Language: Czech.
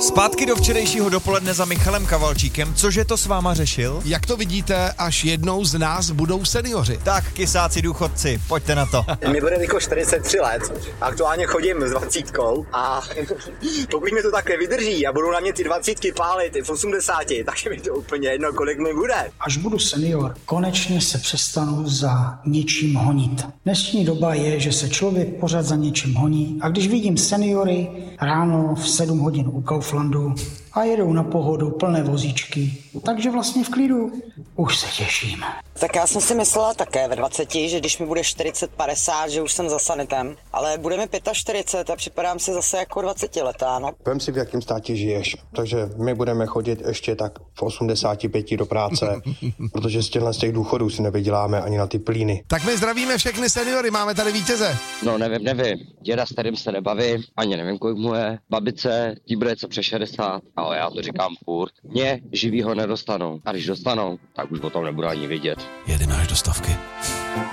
Zpátky do včerejšího dopoledne za Michalem Kavalčíkem. Cože to s váma řešil? Jak to vidíte, až jednou z nás budou seniori. Tak, kysáci důchodci, pojďte na to. Mi bude jako 43 let, aktuálně chodím s 20 a pokud mi to tak vydrží a budou na mě ty 20 pálit v 80, tak je mi to úplně jedno, kolik mi bude. Až budu senior, konečně se přestanu za něčím honit. Dnešní doba je, že se člověk pořád za něčím honí a když vidím seniory ráno v 7 hodin u Kauflandu a jedou na pohodu plné vozíčky, takže vlastně v klidu už se těším. Tak já jsem si myslela také ve 20, že když mi bude 40-50, že už jsem za sanitem, ale bude mi 45 a připadám si zase jako 20 letá, no. Vem si, v jakém státě žiješ, takže my budeme chodit ještě tak v 85 do práce, protože z těch důchodů si nevyděláme ani na ty plíny. Tak my zdravíme všechny seniory, máme tady vítěze. No nevím. Děda, s kterým se nebavím, ani nevím, kolik mu je. Babice, tí bude co přes 60, ale já to říkám furt. Mě živýho nedostanou. A když dostanou, tak už o tom nebudu ani vědět. Jedeme až do 100.